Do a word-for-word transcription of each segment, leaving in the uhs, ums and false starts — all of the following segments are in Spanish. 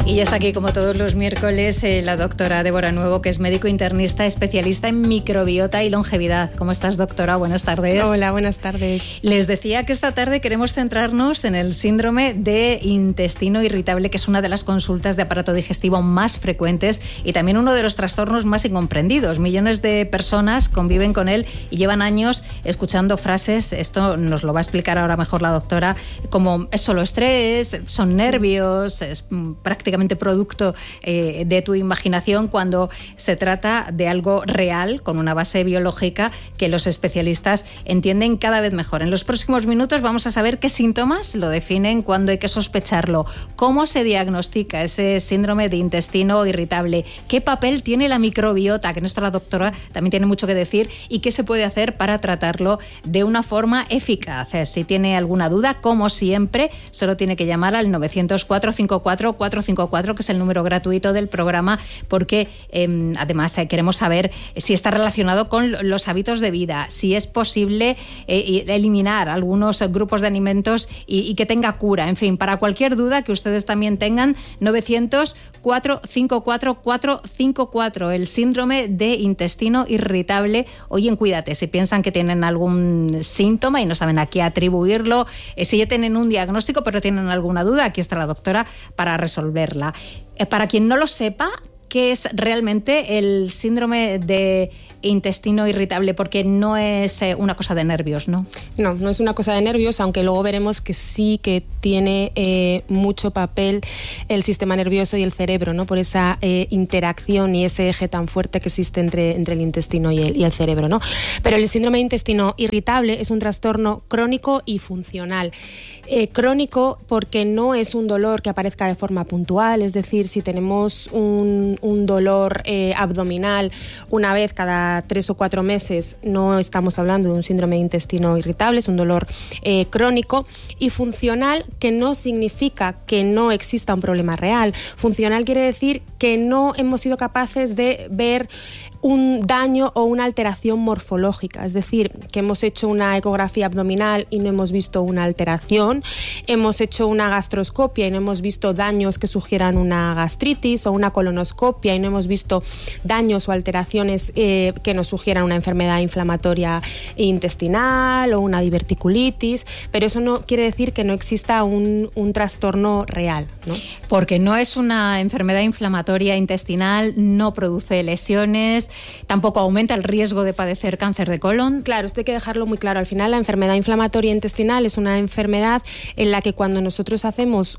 Y ya está aquí, como todos los miércoles, eh, la doctora Débora Nuevo, que es médico internista, especialista en microbiota y longevidad. ¿Cómo estás, doctora? Buenas tardes. Hola, buenas tardes. Les decía que esta tarde queremos centrarnos en el síndrome de intestino irritable, que es una de las consultas de aparato digestivo más frecuentes y también uno de los trastornos más incomprendidos. Millones de personas conviven con él y llevan años escuchando frases, esto nos lo va a explicar ahora mejor la doctora, como es solo estrés, son nervios, es prácticamente producto eh, de tu imaginación, cuando se trata de algo real, con una base biológica que los especialistas entienden cada vez mejor. En los próximos minutos vamos a saber qué síntomas lo definen, cuándo hay que sospecharlo, cómo se diagnostica ese síndrome de intestino irritable, qué papel tiene la microbiota, que nuestra doctora también tiene mucho que decir, y qué se puede hacer para tratarlo de una forma eficaz. Si tiene alguna duda, como siempre, solo tiene que llamar al novecientos, cuatrocientos cincuenta y cuatro, cuatrocientos cincuenta y cuatro, que es el número gratuito del programa, porque eh, además eh, queremos saber si está relacionado con los hábitos de vida, si es posible eh, eliminar algunos grupos de alimentos y, y que tenga cura. En fin, para cualquier duda que ustedes también tengan, novecientos, cuatrocientos cincuenta y cuatro, cuatrocientos cincuenta y cuatro, el síndrome de intestino irritable. Oye, cuídate, si piensan que tienen algún síntoma y no saben a qué atribuirlo, eh, si ya tienen un diagnóstico pero tienen alguna duda, aquí está la doctora para resolverla. Eh, para quien no lo sepa, ¿qué es realmente el síndrome de intestino irritable? Porque no es eh, una cosa de nervios, ¿no? No, no es una cosa de nervios, aunque luego veremos que sí que tiene eh, mucho papel el sistema nervioso y el cerebro, ¿no? Por esa eh, interacción y ese eje tan fuerte que existe entre, entre el intestino y el, y el cerebro, ¿no? Pero el síndrome de intestino irritable es un trastorno crónico y funcional. Eh, crónico porque no es un dolor que aparezca de forma puntual, es decir, si tenemos un, un dolor eh, abdominal una vez cada tres o cuatro meses, no estamos hablando de un síndrome de intestino irritable, es un dolor eh, crónico. Y funcional, que no significa que no exista un problema real. Funcional quiere decir que no hemos sido capaces de ver un daño o una alteración morfológica, es decir, que hemos hecho una ecografía abdominal y no hemos visto una alteración, hemos hecho una gastroscopia y no hemos visto daños que sugieran una gastritis, o una colonoscopia y no hemos visto daños o alteraciones eh, que nos sugieran una enfermedad inflamatoria intestinal o una diverticulitis, pero eso no quiere decir que no exista un, un trastorno real, ¿no? Porque no es una enfermedad inflamatoria intestinal, no produce lesiones, tampoco aumenta el riesgo de padecer cáncer de colon. Claro, esto hay que dejarlo muy claro. Al final, la enfermedad inflamatoria intestinal es una enfermedad en la que cuando nosotros hacemos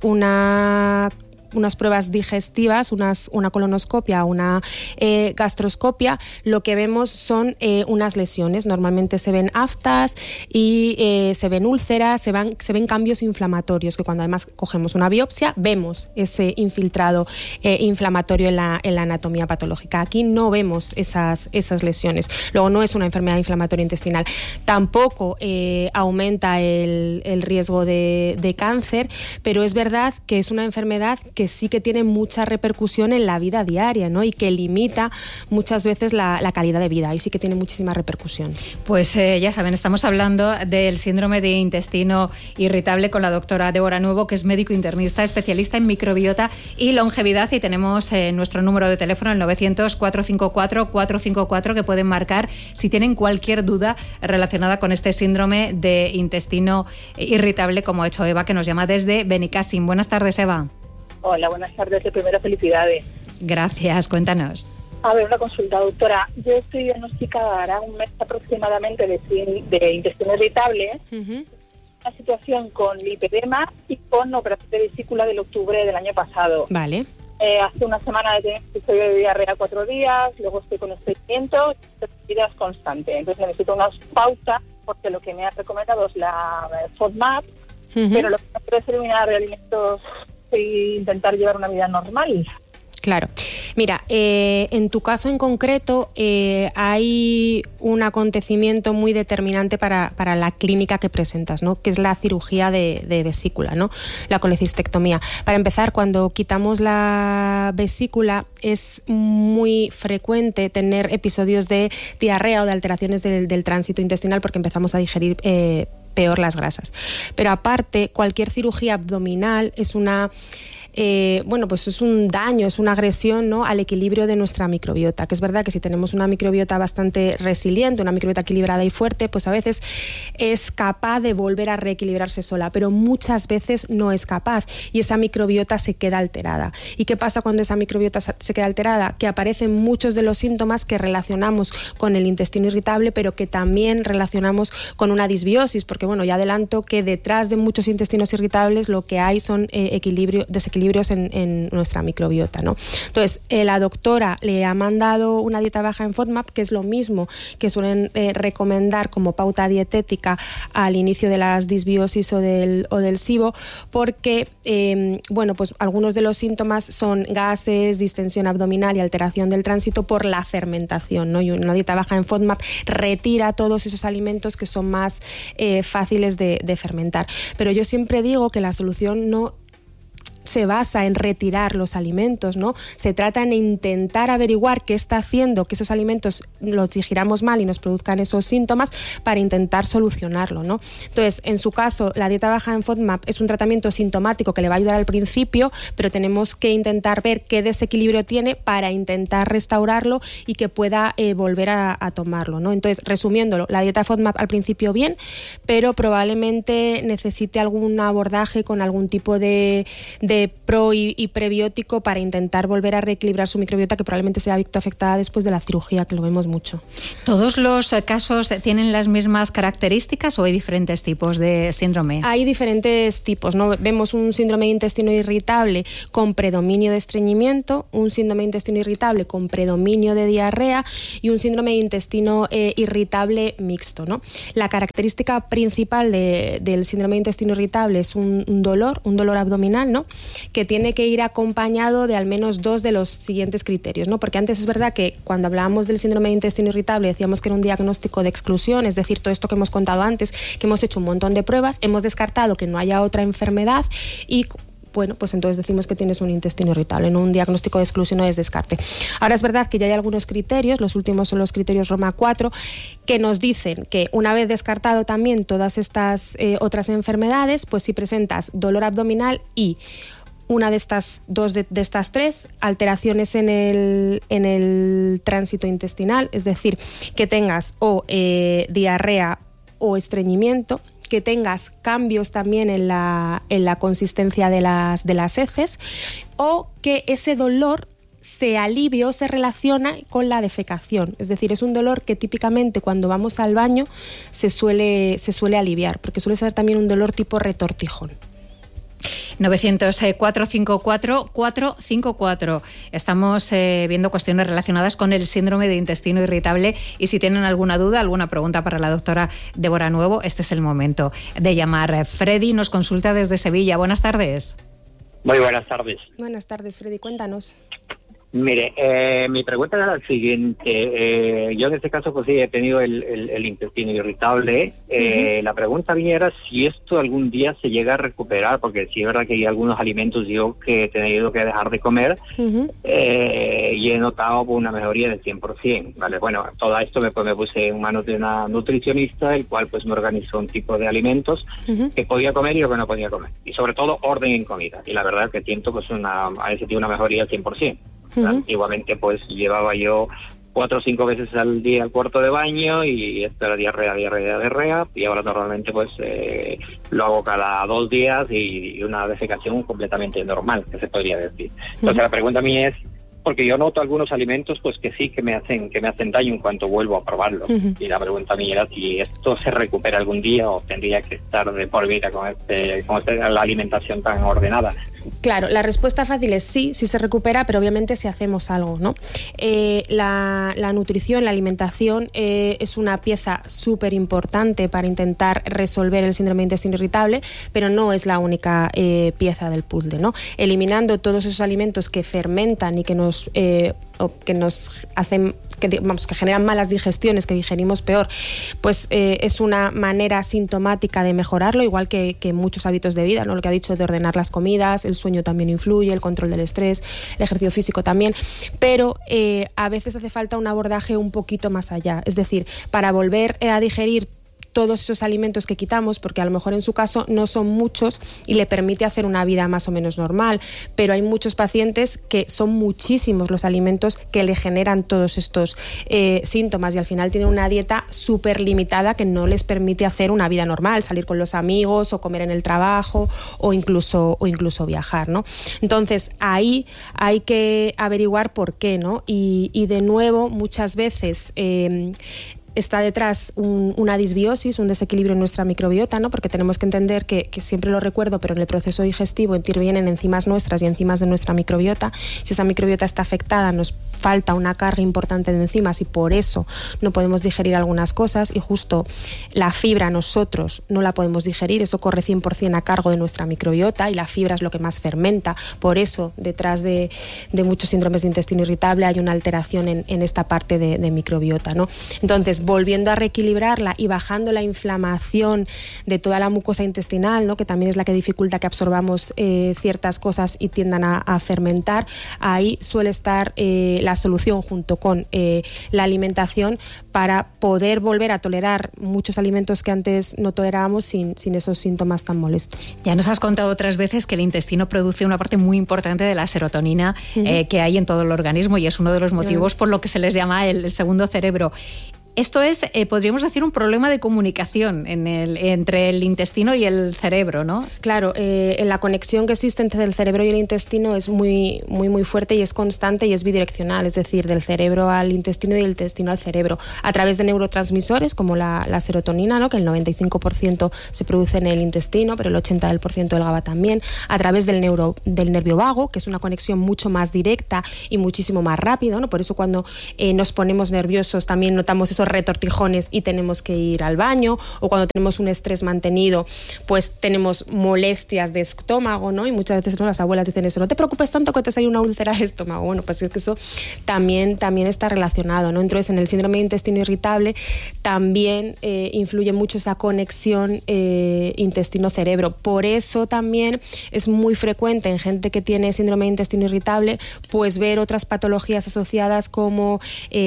una unas pruebas digestivas, unas, una colonoscopia, una eh, gastroscopia, lo que vemos son eh, unas lesiones. Normalmente se ven aftas y eh, se ven úlceras, se, van, se ven cambios inflamatorios, que cuando además cogemos una biopsia vemos ese infiltrado eh, inflamatorio en la, en la anatomía patológica. Aquí no vemos esas, esas lesiones. Luego, no es una enfermedad inflamatoria intestinal. Tampoco eh, aumenta el, el riesgo de, de cáncer, pero es verdad que es una enfermedad que sí que tiene mucha repercusión en la vida diaria, ¿no? Y que limita muchas veces la, la calidad de vida, y sí que tiene muchísima repercusión. Pues eh, ya saben, estamos hablando del síndrome de intestino irritable con la doctora Débora Nuevo, que es médico internista, especialista en microbiota y longevidad, y tenemos eh, nuestro número de teléfono, el novecientos, cuatrocientos cincuenta y cuatro, cuatrocientos cincuenta y cuatro, que pueden marcar si tienen cualquier duda relacionada con este síndrome de intestino irritable, como ha hecho Eva, que nos llama desde Benicàssim. Buenas tardes, Eva. Hola, buenas tardes. De primero, felicidades. Gracias, cuéntanos. A ver, una consulta, doctora. Yo estoy diagnosticada hará un mes aproximadamente de, de intestino irritable, uh-huh. Una situación con lipedema y con operación de vesícula del octubre del año pasado. Vale. Eh, hace una semana de estoy de diarrea cuatro días, luego estoy con estreñimiento y es constante. Entonces necesito unas pautas, porque lo que me ha recomendado es la FODMAP, uh-huh. Pero lo que no quiero es eliminar alimentos e intentar llevar una vida normal. Claro. Mira, eh, en tu caso en concreto eh, hay un acontecimiento muy determinante para, para la clínica que presentas, ¿no? Que es la cirugía de, de vesícula, ¿no? La colecistectomía. Para empezar, cuando quitamos la vesícula es muy frecuente tener episodios de diarrea o de alteraciones del, del tránsito intestinal, porque empezamos a digerir eh, peor las grasas. Pero aparte, cualquier cirugía abdominal es una eh, bueno, pues es un daño, es una agresión, ¿no?, al equilibrio de nuestra microbiota, que es verdad que si tenemos una microbiota bastante resiliente, una microbiota equilibrada y fuerte, pues a veces es capaz de volver a reequilibrarse sola, pero muchas veces no es capaz y esa microbiota se queda alterada. ¿Y qué pasa cuando esa microbiota se queda alterada? Que aparecen muchos de los síntomas que relacionamos con el intestino irritable, pero que también relacionamos con una disbiosis, porque bueno, ya adelanto que detrás de muchos intestinos irritables lo que hay son eh, equilibrio, desequilibrios en, en nuestra microbiota, ¿no? Entonces, eh, la doctora le ha mandado una dieta baja en FODMAP, que es lo mismo que suelen eh, recomendar como pauta dietética al inicio de las disbiosis o del, o del SIBO, porque eh, bueno, pues algunos de los síntomas son gases, distensión abdominal y alteración del tránsito por la fermentación, ¿no? Y una dieta baja en FODMAP retira todos esos alimentos que son más eh, fáciles de, de fermentar. Pero yo siempre digo que la solución no se basa en retirar los alimentos, ¿no? Se trata en intentar averiguar qué está haciendo que esos alimentos los digiramos mal y nos produzcan esos síntomas para intentar solucionarlo, ¿no? Entonces, en su caso, la dieta baja en FODMAP es un tratamiento sintomático que le va a ayudar al principio, pero tenemos que intentar ver qué desequilibrio tiene para intentar restaurarlo y que pueda eh, volver a, a tomarlo, ¿no? Entonces, resumiéndolo, la dieta FODMAP al principio bien, pero probablemente necesite algún abordaje con algún tipo de, de pro y, y prebiótico para intentar volver a reequilibrar su microbiota, que probablemente se ha visto afectada después de la cirugía, que lo vemos mucho. ¿Todos los casos tienen las mismas características o hay diferentes tipos de síndrome? Hay diferentes tipos, ¿no? Vemos un síndrome de intestino irritable con predominio de estreñimiento, un síndrome de intestino irritable con predominio de diarrea y un síndrome de intestino eh, irritable mixto, ¿no? La característica principal de, del síndrome de intestino irritable es un, un dolor, un dolor abdominal, ¿no?, que tiene que ir acompañado de al menos dos de los siguientes criterios, ¿no? Porque antes es verdad que cuando hablábamos del síndrome de intestino irritable decíamos que era un diagnóstico de exclusión, es decir, todo esto que hemos contado antes, que hemos hecho un montón de pruebas, hemos descartado que no haya otra enfermedad y bueno, pues entonces decimos que tienes un intestino irritable, no un diagnóstico de exclusión o de descarte. Ahora es verdad que ya hay algunos criterios, los últimos son los criterios Roma cuatro, que nos dicen que una vez descartado también todas estas eh, otras enfermedades, pues si presentas dolor abdominal y una de estas dos de, de estas tres, alteraciones en el, en el tránsito intestinal, es decir, que tengas o eh, diarrea o estreñimiento, que tengas cambios también en la, en la consistencia de las, de las heces, o que ese dolor se alivie o se relaciona con la defecación. Es decir, es un dolor que típicamente cuando vamos al baño se suele, se suele aliviar, porque suele ser también un dolor tipo retortijón. novecientos cuatro cinco cuatro cuatro cinco cuatro. Estamos eh, viendo cuestiones relacionadas con el síndrome de intestino irritable y si tienen alguna duda, alguna pregunta para la doctora Débora Nuevo, este es el momento de llamar. Freddy nos consulta desde Sevilla. Buenas tardes. Muy buenas tardes. Buenas tardes, Freddy. Cuéntanos. Mire, eh, mi pregunta era la siguiente. Eh, yo en este caso pues sí he tenido el, el, el intestino irritable. Eh, uh-huh. La pregunta mía era si esto algún día se llega a recuperar, porque sí es verdad que hay algunos alimentos yo que he tenido que dejar de comer uh-huh. eh, y he notado una mejoría del cien por ciento. ¿Vale? Bueno, todo esto me, pues, me puse en manos de una nutricionista, el cual pues me organizó un tipo de alimentos uh-huh. que podía comer y lo que no podía comer. Y sobre todo orden en comida. Y la verdad que siento pues una, a ese tiene una mejoría del cien por ciento. Uh-huh. Antiguamente pues llevaba yo cuatro o cinco veces al día al cuarto de baño y esto era diarrea, diarrea, diarrea y ahora normalmente pues eh, lo hago cada dos días y, y una defecación completamente normal, que se podría decir. Entonces uh-huh. la pregunta mía es, porque yo noto algunos alimentos pues que sí que me hacen que me hacen daño en cuanto vuelvo a probarlos. Uh-huh. Y la pregunta mía era si esto se recupera algún día o tendría que estar de por vida con este con este, la alimentación tan ordenada. Claro, la respuesta fácil es sí, sí se recupera, pero obviamente si hacemos algo, ¿no? Eh, la, la nutrición, la alimentación eh, es una pieza súper importante para intentar resolver el síndrome de intestino irritable, pero no es la única eh, pieza del puzzle, ¿no? Eliminando todos esos alimentos que fermentan y que nos, eh, o que nos hacen que, vamos, que generan malas digestiones, que digerimos peor, pues eh, es una manera sintomática de mejorarlo, igual que, que muchos hábitos de vida, ¿no? Lo que ha dicho de ordenar las comidas, el sueño también influye, el control del estrés, el ejercicio físico también, pero eh, a veces hace falta un abordaje un poquito más allá, es decir, para volver a digerir todos esos alimentos que quitamos, porque a lo mejor en su caso no son muchos y le permite hacer una vida más o menos normal, pero hay muchos pacientes que son muchísimos los alimentos que le generan todos estos eh, síntomas y al final tienen una dieta súper limitada que no les permite hacer una vida normal, salir con los amigos o comer en el trabajo o incluso, o incluso viajar, ¿no? Entonces ahí hay que averiguar por qué, ¿no? Y, y de nuevo muchas veces eh, está detrás un, una disbiosis, un desequilibrio en nuestra microbiota, ¿no? Porque tenemos que entender que, que siempre lo recuerdo, pero en el proceso digestivo intervienen enzimas nuestras y enzimas de nuestra microbiota. Si esa microbiota está afectada, nos falta una carga importante de enzimas y por eso no podemos digerir algunas cosas, y justo la fibra nosotros no la podemos digerir, eso corre cien por ciento a cargo de nuestra microbiota y la fibra es lo que más fermenta. Por eso detrás de, de muchos síndromes de intestino irritable hay una alteración en, en esta parte de, de microbiota, ¿no? Entonces, volviendo a reequilibrarla y bajando la inflamación de toda la mucosa intestinal, ¿no? Que también es la que dificulta que absorbamos eh, ciertas cosas y tiendan a, a fermentar, ahí suele estar eh, la solución junto con eh, la alimentación para poder volver a tolerar muchos alimentos que antes no tolerábamos sin, sin esos síntomas tan molestos. Ya nos has contado otras veces que el intestino produce una parte muy importante de la serotonina uh-huh. eh, que hay en todo el organismo y es uno de los motivos uh-huh. por lo que se les llama el, el segundo cerebro. Esto es, eh, podríamos decir, un problema de comunicación en el, entre el intestino y el cerebro, ¿no? Claro, eh, la conexión que existe entre el cerebro y el intestino es muy, muy, muy fuerte y es constante y es bidireccional, es decir, del cerebro al intestino y del intestino al cerebro, a través de neurotransmisores como la, la serotonina, ¿no? Que el noventa y cinco por ciento se produce en el intestino, pero el ochenta por ciento del GABA también, a través del, neuro, del nervio vago, que es una conexión mucho más directa y muchísimo más rápido, ¿no? Por eso cuando eh, nos ponemos nerviosos también notamos esos retortijones y tenemos que ir al baño, o cuando tenemos un estrés mantenido pues tenemos molestias de estómago, ¿no? Y muchas veces, ¿no?, las abuelas dicen eso, no te preocupes tanto que te sale una úlcera de estómago. Bueno, pues es que eso también, también está relacionado, ¿no? Entonces en el síndrome de intestino irritable también eh, influye mucho esa conexión eh, intestino-cerebro. Por eso también es muy frecuente en gente que tiene síndrome de intestino irritable pues ver otras patologías asociadas como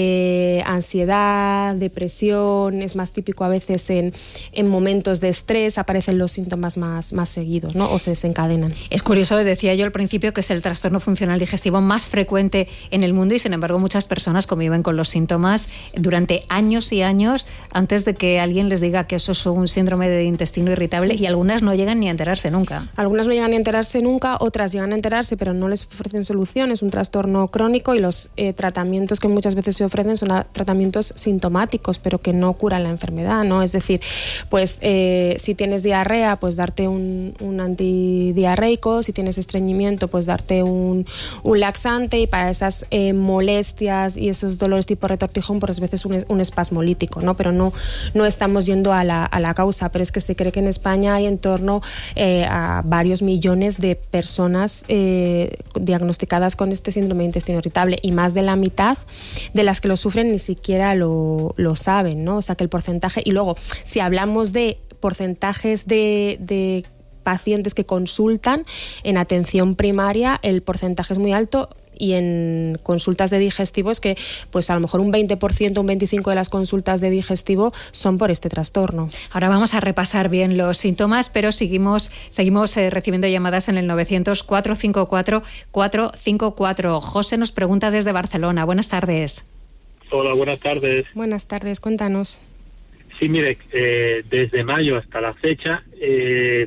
eh, ansiedad, depresión. Es más típico a veces en, en momentos de estrés aparecen los síntomas más, más seguidos, ¿no? O se desencadenan. Es curioso, decía yo al principio, que es el trastorno funcional digestivo más frecuente en el mundo y sin embargo muchas personas conviven con los síntomas durante años y años antes de que alguien les diga que eso es un síndrome de intestino irritable, y algunas no llegan ni a enterarse nunca. Algunas no llegan ni a enterarse nunca, otras llegan a enterarse pero no les ofrecen solución, es un trastorno crónico y los eh, tratamientos que muchas veces se ofrecen son a, tratamientos sintomáticos pero que no curan la enfermedad, ¿no? Es decir, pues eh, si tienes diarrea, pues darte un, un antidiarreico, si tienes estreñimiento, pues darte un, un laxante, y para esas eh, molestias y esos dolores tipo retortijón, pues a veces un, un espasmolítico, ¿no? Pero no, no estamos yendo a la, a la causa, pero es que se cree que en España hay en torno eh, a varios millones de personas eh, diagnosticadas con este síndrome de intestino irritable, y más de la mitad de las que lo sufren ni siquiera lo lo saben, ¿no? O sea que el porcentaje, y luego si hablamos de porcentajes de, de pacientes que consultan en atención primaria, el porcentaje es muy alto, y en consultas de digestivo es que pues a lo mejor un veinte por ciento, un veinticinco por ciento de las consultas de digestivo son por este trastorno. Ahora vamos a repasar bien los síntomas, pero seguimos, seguimos eh, recibiendo llamadas en el novecientos, cuatrocientos cincuenta y cuatro, cuatrocientos cincuenta y cuatro. José nos pregunta desde Barcelona. Buenas tardes. Hola, buenas tardes. Buenas tardes, cuéntanos. Sí, mire, eh, desde mayo hasta la fecha, eh,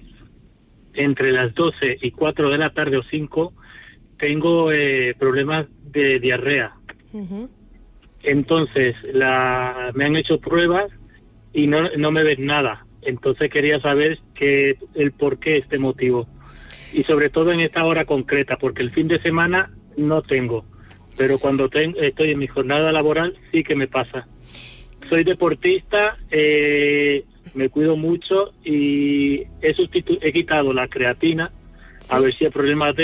entre las doce y cuatro de la tarde o cinco, tengo eh, problemas de diarrea. Uh-huh. Entonces, la, me han hecho pruebas y no, no me ven nada. Entonces quería saber que, el por qué este motivo. Y sobre todo en esta hora concreta, porque el fin de semana no tengo. Pero cuando tengo, estoy en mi jornada laboral sí que me pasa. Soy deportista, eh, me cuido mucho y he, sustitu- he quitado la creatina, ¿sí?, a ver si hay problemas de eso,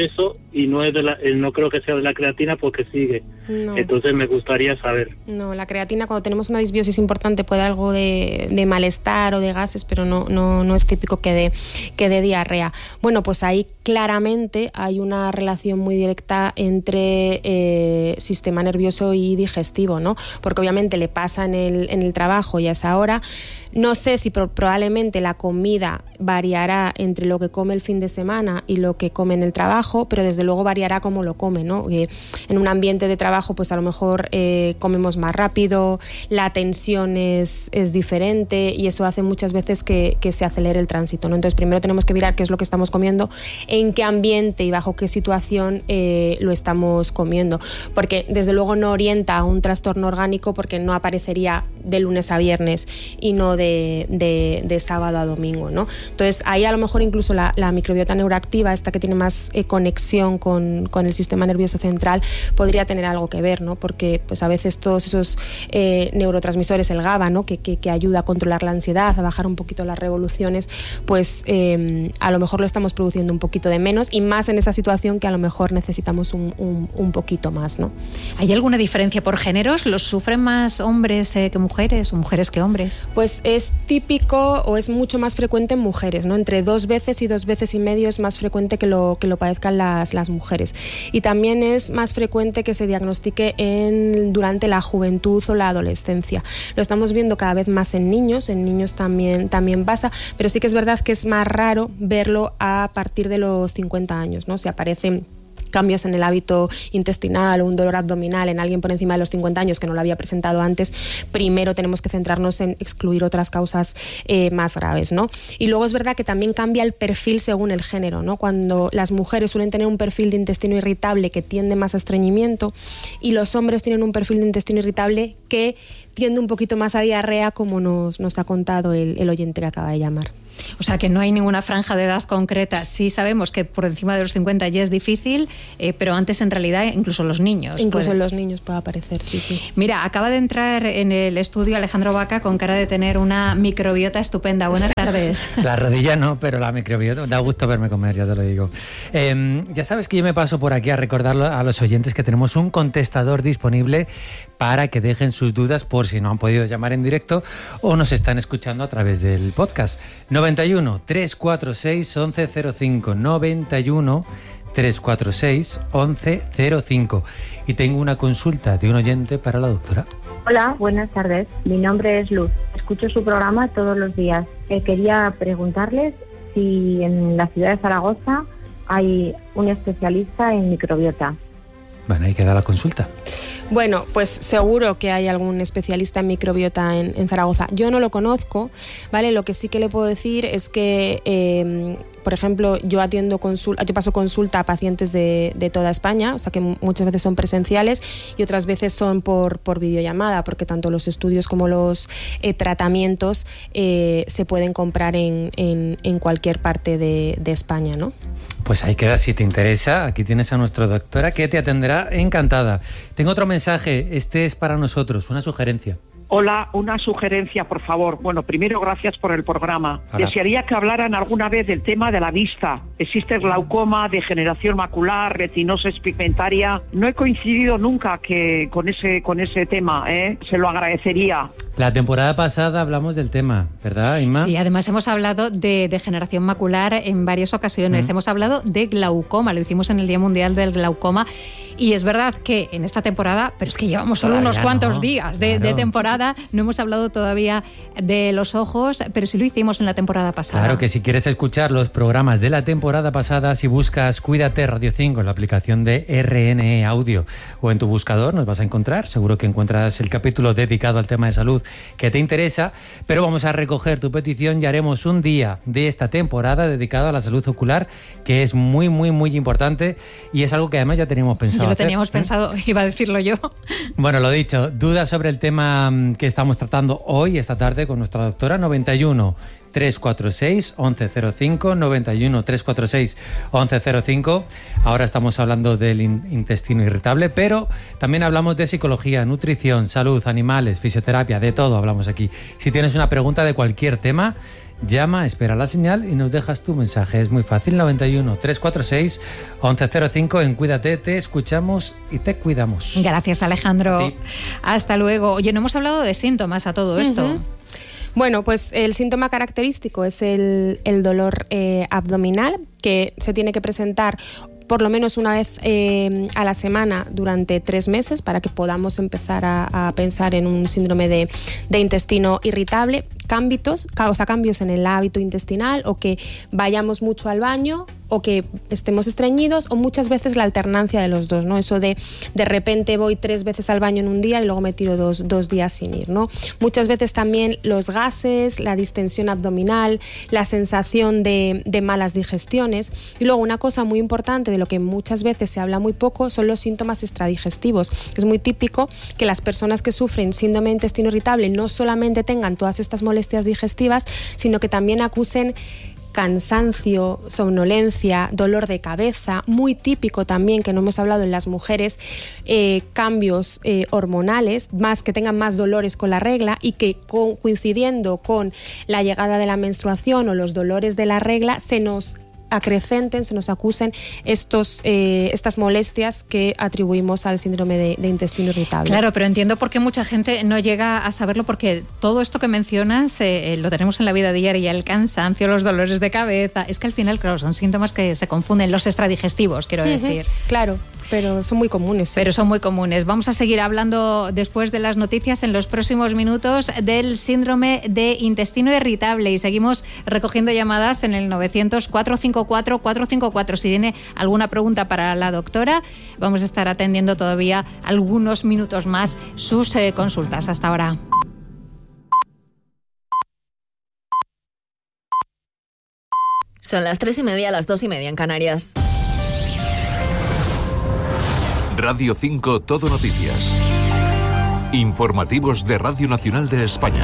y no es de la, no creo que sea de la creatina porque sigue. No. Entonces me gustaría saber. No, la creatina cuando tenemos una disbiosis importante puede dar algo de, de malestar o de gases, pero no, no, no es típico que dé que dé diarrea. Bueno, pues ahí claramente hay una relación muy directa entre eh, sistema nervioso y digestivo, ¿no? Porque obviamente le pasa en el, en el trabajo y a esa hora. No sé si pro- probablemente la comida variará entre lo que come el fin de semana y lo que come en el trabajo, pero desde luego variará cómo lo come, ¿no? Eh, en un ambiente de trabajo pues a lo mejor eh, comemos más rápido, la tensión es, es diferente y eso hace muchas veces que, que se acelere el tránsito, ¿no? Entonces primero tenemos que mirar qué es lo que estamos comiendo, en qué ambiente y bajo qué situación eh, lo estamos comiendo, porque desde luego no orienta a un trastorno orgánico porque no aparecería de lunes a viernes y no De, de, de sábado a domingo, ¿no? Entonces ahí a lo mejor incluso la, la microbiota neuroactiva, esta que tiene más eh, conexión con, con el sistema nervioso central, podría tener algo que ver, ¿no? Porque pues a veces todos esos eh, neurotransmisores, el GABA, ¿no? que, que, que ayuda a controlar la ansiedad, a bajar un poquito las revoluciones, pues eh, a lo mejor lo estamos produciendo un poquito de menos y más en esa situación que a lo mejor necesitamos un, un, un poquito más, ¿no? ¿Hay alguna diferencia por géneros? ¿Los sufren más hombres eh, que mujeres o mujeres que hombres? Pues es típico o es mucho más frecuente en mujeres, ¿no? Entre dos veces y dos veces y medio es más frecuente que lo, que lo padezcan las, las mujeres. Y también es más frecuente que se diagnostique en, durante la juventud o la adolescencia. Lo estamos viendo cada vez más en niños, en niños también, también pasa, pero sí que es verdad que es más raro verlo a partir de los cincuenta años, ¿no? Se aparecen cambios en el hábito intestinal o un dolor abdominal en alguien por encima de los cincuenta años que no lo había presentado antes, primero tenemos que centrarnos en excluir otras causas eh, más graves, ¿no? Y luego es verdad que también cambia el perfil según el género, ¿no? Cuando las mujeres suelen tener un perfil de intestino irritable que tiende más a estreñimiento y los hombres tienen un perfil de intestino irritable que tiende un poquito más a diarrea, como nos, nos ha contado el, el oyente que acaba de llamar. O sea, que no hay ninguna franja de edad concreta. Sí sabemos que por encima de los cincuenta ya es difícil, eh, pero antes en realidad incluso los niños. Incluso pueden. en los niños puede aparecer, sí, sí. Mira, acaba de entrar en el estudio Alejandro Vaca con cara de tener una microbiota estupenda. Buenas tardes. La rodilla no, pero la microbiota, da gusto verme comer, ya te lo digo. Eh, ya sabes que yo me paso por aquí a recordarlo a los oyentes que tenemos un contestador disponible para que dejen sus dudas por si no han podido llamar en directo o nos están escuchando a través del podcast. noventa y uno, trescientos cuarenta y seis, once cero cinco, noventa y uno, trescientos cuarenta y seis, once cero cinco. Y tengo una consulta de un oyente para la doctora. Hola, buenas tardes. Mi nombre es Luz. Escucho su programa todos los días. Eh, quería preguntarles si en la ciudad de Zaragoza hay un especialista en microbiota. Bueno, ahí queda la consulta. Bueno, pues seguro que hay algún especialista en microbiota en, en Zaragoza. Yo no lo conozco, ¿vale? Lo que sí que le puedo decir es que, eh, por ejemplo, yo atiendo consulta, yo paso consulta a pacientes de, de toda España, o sea que muchas veces son presenciales y otras veces son por, por videollamada, porque tanto los estudios como los eh, tratamientos eh, se pueden comprar en, en, en cualquier parte de, de España, ¿no? Pues ahí queda, si te interesa, aquí tienes a nuestra doctora que te atenderá encantada. Tengo otro mensaje, este es para nosotros, una sugerencia. Hola, una sugerencia, por favor. Bueno, primero, gracias por el programa. Hola. Desearía que hablaran alguna vez del tema de la vista. Existe glaucoma, degeneración macular, retinosis pigmentaria. No he coincidido nunca que con ese con ese tema, ¿eh? Se lo agradecería. La temporada pasada hablamos del tema, ¿verdad, Inma? Sí, además hemos hablado de degeneración macular en varias ocasiones. Mm. Hemos hablado de glaucoma, lo hicimos en el Día Mundial del Glaucoma. Y es verdad que en esta temporada, pero es que llevamos solo todavía unos cuantos no. días de, claro. de temporada, no hemos hablado todavía de los ojos, pero sí lo hicimos en la temporada pasada. Claro que si quieres escuchar los programas de la temporada pasada, si buscas Cuídate Radio cinco en la aplicación de R N E Audio o en tu buscador, nos vas a encontrar. Seguro que encuentras el capítulo dedicado al tema de salud que te interesa, pero vamos a recoger tu petición y haremos un día de esta temporada dedicado a la salud ocular, que es muy, muy, muy importante y es algo que además ya teníamos pensado. Lo teníamos pensado, iba a decirlo yo. Bueno, lo dicho, dudas sobre el tema que estamos tratando hoy, esta tarde, con nuestra doctora. Noventa y uno, trescientos cuarenta y seis, once cero cinco, noventa y uno, trescientos cuarenta y seis, once cero cinco. Ahora estamos hablando del in- intestino irritable, pero también hablamos de psicología, nutrición, salud, animales, fisioterapia, de todo hablamos aquí. Si tienes una pregunta de cualquier tema, llama, espera la señal y nos dejas tu mensaje. Es muy fácil, noventa y uno, trescientos cuarenta y seis, once cero cinco. En Cuídate te escuchamos y te cuidamos. Gracias, Alejandro. Hasta luego. Oye, no hemos hablado de síntomas a todo esto. Uh-huh. Bueno, pues el síntoma característico es el, el dolor eh, abdominal, que se tiene que presentar por lo menos una vez eh, a la semana durante tres meses para que podamos empezar a, a pensar en un síndrome de, de intestino irritable. Cambios, o sea, cambios en el hábito intestinal, o que vayamos mucho al baño, o que estemos estreñidos, o muchas veces la alternancia de los dos, ¿no? Eso de de repente voy tres veces al baño en un día y luego me tiro dos, dos días sin ir, ¿no? Muchas veces también los gases, la distensión abdominal, la sensación de, de malas digestiones. Y luego una cosa muy importante de lo que muchas veces se habla muy poco son los síntomas extradigestivos. Es muy típico que las personas que sufren síndrome de intestino irritable no solamente tengan todas estas molestias digestivas, sino que también acusen cansancio, somnolencia, dolor de cabeza, muy típico también, que no hemos hablado en las mujeres, eh, cambios eh, hormonales, más que tengan más dolores con la regla, y que co- coincidiendo con la llegada de la menstruación o los dolores de la regla se nos acrecenten, se nos acusen estos, eh, estas molestias que atribuimos al síndrome de, de intestino irritable. Claro, pero entiendo por qué mucha gente no llega a saberlo, porque todo esto que mencionas eh, lo tenemos en la vida diaria, el cansancio, los dolores de cabeza. Es que al final, claro, son síntomas que se confunden, los extradigestivos, quiero uh-huh. decir. Claro, pero son muy comunes. ¿sí? Pero son muy comunes. Vamos a seguir hablando después de las noticias en los próximos minutos del síndrome de intestino irritable, y seguimos recogiendo llamadas en el novecientos, cuatrocientos cincuenta y cuatro, cuatrocientos cincuenta y cuatro. Si tiene alguna pregunta para la doctora, vamos a estar atendiendo todavía algunos minutos más sus eh, consultas. Hasta ahora. Son las tres y media, las dos y media en Canarias. Radio cinco Todo Noticias. Informativos de Radio Nacional de España.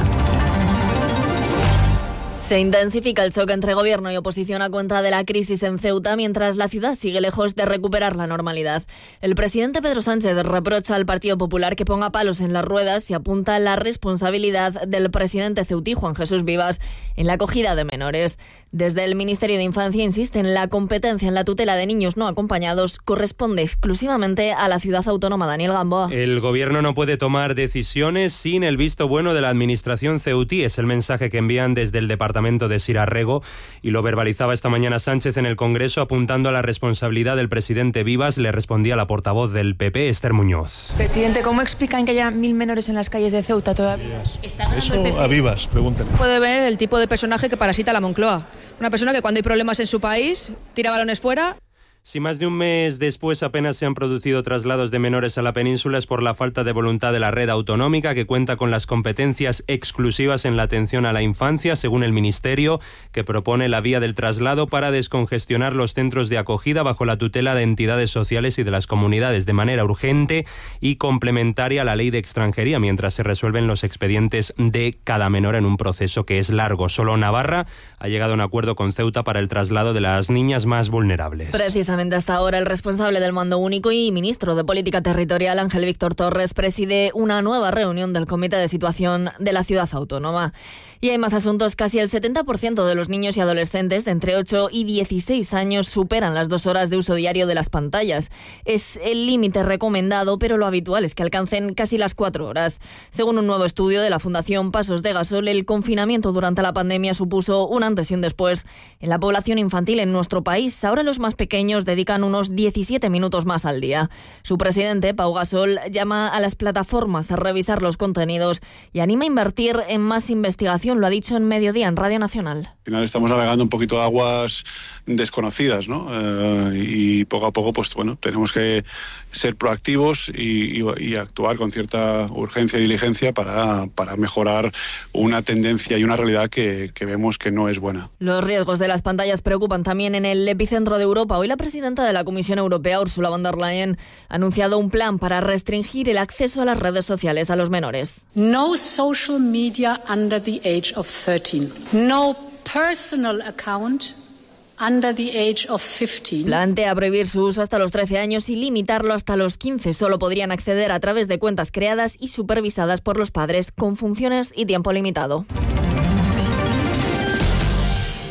Se intensifica el choque entre gobierno y oposición a cuenta de la crisis en Ceuta, mientras la ciudad sigue lejos de recuperar la normalidad. El presidente Pedro Sánchez reprocha al Partido Popular que ponga palos en las ruedas y apunta la responsabilidad del presidente ceutí, Juan Jesús Vivas, en la acogida de menores. Desde el Ministerio de Infancia insisten, la competencia en la tutela de niños no acompañados corresponde exclusivamente a la ciudad autónoma. Daniel Gamboa. El gobierno no puede tomar decisiones sin el visto bueno de la administración ceutí. Es el mensaje que envían desde el departamento de Sirarrego, y lo verbalizaba esta mañana Sánchez en el Congreso, apuntando a la responsabilidad del presidente Vivas. Le respondía la portavoz del P P, Esther Muñoz. Presidente, ¿cómo explican que haya mil menores en las calles de Ceuta todavía? Eso a Vivas, pregúntenle. Puede ver el tipo de personaje que parasita la Moncloa. Una persona que cuando hay problemas en su país tira balones fuera. Si más de un mes después apenas se han producido traslados de menores a la península, es por la falta de voluntad de la red autonómica, que cuenta con las competencias exclusivas en la atención a la infancia, según el Ministerio, que propone la vía del traslado para descongestionar los centros de acogida bajo la tutela de entidades sociales y de las comunidades, de manera urgente y complementaria a la ley de extranjería, mientras se resuelven los expedientes de cada menor en un proceso que es largo. Solo Navarra ha llegado a un acuerdo con Ceuta para el traslado de las niñas más vulnerables. Precisamente hasta ahora, el responsable del Mando Único y ministro de Política Territorial, Ángel Víctor Torres, preside una nueva reunión del Comité de Situación de la Ciudad Autónoma. Y hay más asuntos. Casi el setenta por ciento de los niños y adolescentes de entre ocho y dieciséis años superan las dos horas de uso diario de las pantallas. Es el límite recomendado, pero lo habitual es que alcancen casi las cuatro horas. Según un nuevo estudio de la Fundación Pasos de Gasol, el confinamiento durante la pandemia supuso un antes y un después en la población infantil en nuestro país. Ahora los más pequeños dedican unos diecisiete minutos más al día. Su presidente, Pau Gasol, llama a las plataformas a revisar los contenidos y anima a invertir en más investigación. Lo ha dicho en Mediodía en Radio Nacional. Al final estamos navegando un poquito de aguas desconocidas, ¿no? Eh, y poco a poco, pues bueno, tenemos que ser proactivos y, y, y actuar con cierta urgencia y diligencia para, para mejorar una tendencia y una realidad que, que vemos que no es buena. Los riesgos de las pantallas preocupan también en el epicentro de Europa. Hoy la presidenta de la Comisión Europea, Ursula von der Leyen, ha anunciado un plan para restringir el acceso a las redes sociales a los menores. No social media under the age of thirteen. No personal account under the age of fifteen. Plantea prohibir su uso hasta los trece años y limitarlo hasta los quince. Solo podrían acceder a través de cuentas creadas y supervisadas por los padres con funciones y tiempo limitado.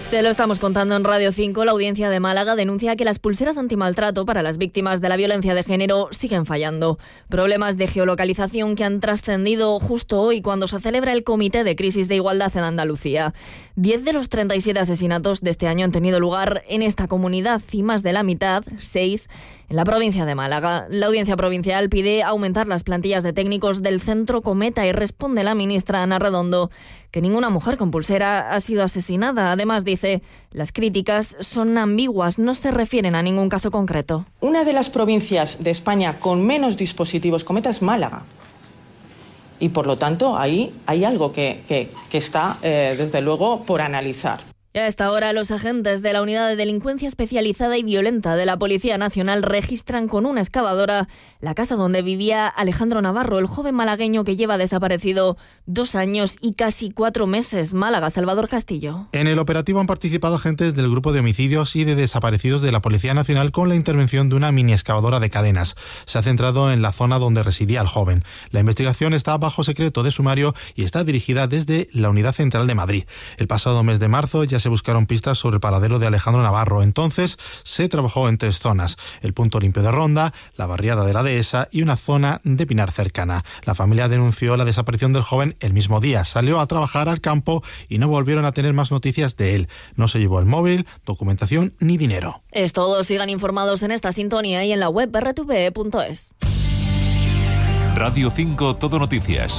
Se lo estamos contando en Radio cinco. La Audiencia de Málaga denuncia que las pulseras antimaltrato para las víctimas de la violencia de género siguen fallando. Problemas de geolocalización que han trascendido justo hoy cuando se celebra el Comité de Crisis de Igualdad en Andalucía. Diez de los treinta y siete asesinatos de este año han tenido lugar en esta comunidad y más de la mitad, seis, en la provincia de Málaga. La Audiencia Provincial pide aumentar las plantillas de técnicos del Centro Cometa y responde la ministra Ana Redondo que ninguna mujer con pulsera ha sido asesinada. Además, dice, las críticas son ambiguas, no se refieren a ningún caso concreto. Una de las provincias de España con menos dispositivos Cometa es Málaga. Y por lo tanto, ahí hay algo que, que, que está, eh, desde luego, por analizar. Y a esta hora, los agentes de la Unidad de Delincuencia Especializada y Violenta de la Policía Nacional registran con una excavadora la casa donde vivía Alejandro Navarro, el joven malagueño que lleva desaparecido dos años y casi cuatro meses. Málaga, Salvador Castillo. En el operativo han participado agentes del Grupo de Homicidios y de Desaparecidos de la Policía Nacional con la intervención de una mini excavadora de cadenas. Se ha centrado en la zona donde residía el joven. La investigación está bajo secreto de sumario y está dirigida desde la Unidad Central de Madrid. El pasado mes de marzo ya se se buscaron pistas sobre el paradero de Alejandro Navarro. Entonces se trabajó en tres zonas: el punto limpio de Ronda, la barriada de la Dehesa y una zona de Pinar cercana. La familia denunció la desaparición del joven el mismo día. Salió a trabajar al campo y no volvieron a tener más noticias de él. No se llevó el móvil, documentación ni dinero. Es todo. Sigan informados en esta sintonía y en la web erre te ve punto es. Radio cinco Todo Noticias.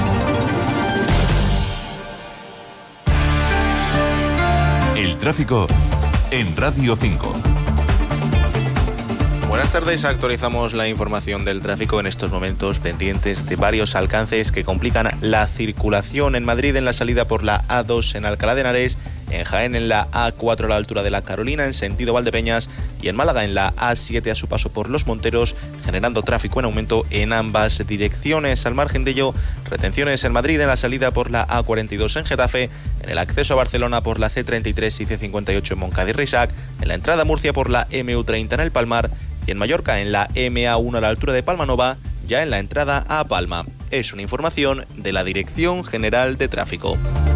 El tráfico en Radio cinco. Buenas tardes, actualizamos la información del tráfico en estos momentos pendientes de varios alcances que complican la circulación en Madrid en la salida por la A dos en Alcalá de Henares, en Jaén en la A cuatro a la altura de la Carolina en sentido Valdepeñas y en Málaga en la A siete a su paso por Los Monteros, generando tráfico en aumento en ambas direcciones. Al margen de ello, retenciones en Madrid en la salida por la A cuarenta y dos en Getafe, en el acceso a Barcelona por la C treinta y tres y C cincuenta y ocho en Moncada y Reixac, en la entrada a Murcia por la eme u treinta en el Palmar y en Mallorca en la eme a uno a la altura de Palmanova, ya en la entrada a Palma. Es una información de la Dirección General de Tráfico.